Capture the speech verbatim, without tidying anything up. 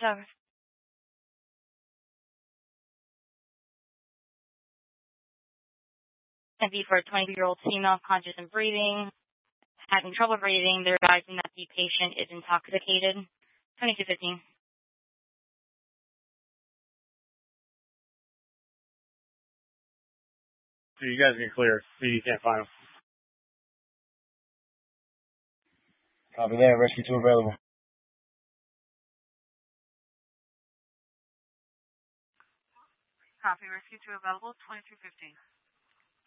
Doug. And B for a twenty-year-old female, conscious and breathing, having trouble breathing. They're advising that the patient is intoxicated. twenty-two fifteen. So you guys get clear. So you can't find them. Copy that. Rescue two available. Copy. Rescue two available. twenty-two fifteen.